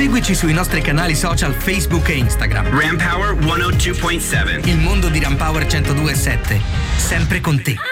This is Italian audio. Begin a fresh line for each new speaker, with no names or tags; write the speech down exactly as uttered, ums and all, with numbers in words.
seguici sui nostri canali social Facebook e Instagram.
Ram Power centodue virgola sette.
Il mondo di Ram Power centodue virgola sette, sempre con te.